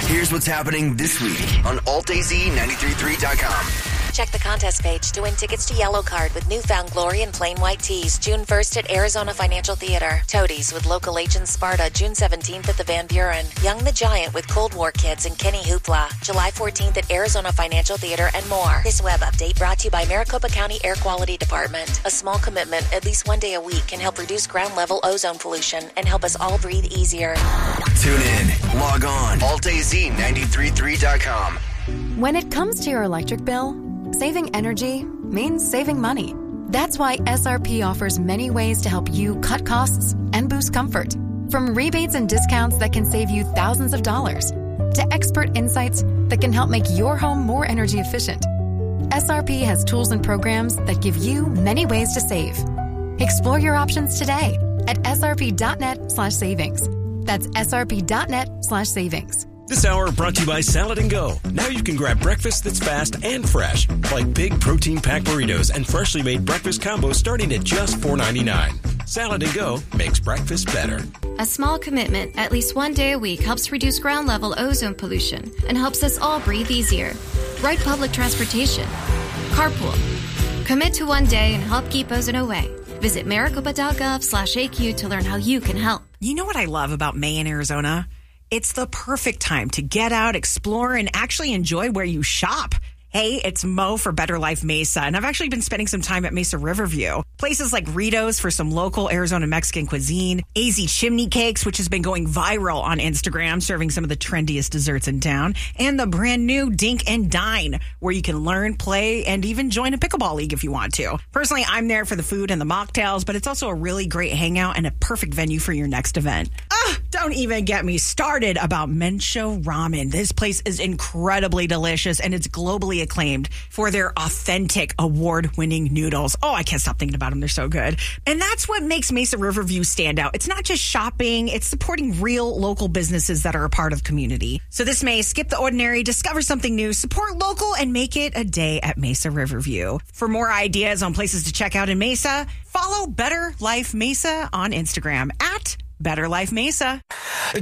Here's what's happening this week on AltAZ933.com. Check the contest page to win tickets to Yellow Card with Newfound Glory and Plain White Tees, June 1st at Arizona Financial Theater. Toadies with local agents Sparta, June 17th at the Van Buren. Young the Giant with Cold War Kids and Kenny Hoopla, July 14th at Arizona Financial Theater and more. This web update brought to you by Maricopa County Air Quality Department. A small commitment, at least one day a week, can help reduce ground level ozone pollution and help us all breathe easier. Tune in. Log on. AltAZ933.com. When it comes to your electric bill, saving energy means saving money. That's why SRP offers many ways to help you cut costs and boost comfort. From rebates and discounts that can save you thousands of dollars to expert insights that can help make your home more energy efficient. SRP has tools and programs that give you many ways to save. Explore your options today at srp.net/savings. That's srp.net/savings. This hour brought to you by Salad & Go. Now you can grab breakfast that's fast and fresh, like big protein-packed burritos and freshly made breakfast combos starting at just $4.99. Salad & Go makes breakfast better. A small commitment, at least one day a week, helps reduce ground-level ozone pollution and helps us all breathe easier. Ride public transportation. Carpool. Commit to one day and help keep ozone away. Visit maricopa.gov/AQ to learn how you can help. You know what I love about May in Arizona? It's the perfect time to get out, explore, and actually enjoy where you shop. Hey, it's Mo for Better Life Mesa, and I've actually been spending some time at Mesa Riverview. Places like Rito's for some local Arizona Mexican cuisine, AZ Chimney Cakes, which has been going viral on Instagram, serving some of the trendiest desserts in town, and the brand new Dink and Dine, where you can learn, play, and even join a pickleball league if you want to. Personally, I'm there for the food and the mocktails, but it's also a really great hangout and a perfect venue for your next event. Don't even get me started about Mensho Ramen. This place is incredibly delicious, and it's globally acclaimed for their authentic award-winning noodles. Oh, I can't stop thinking about them. They're so good. And that's what makes Mesa Riverview stand out. It's not just shopping. It's supporting real local businesses that are a part of the community. So this May, skip the ordinary, discover something new, support local, and make it a day at Mesa Riverview. For more ideas on places to check out in Mesa, follow Better Life Mesa on Instagram at Better Life Mesa.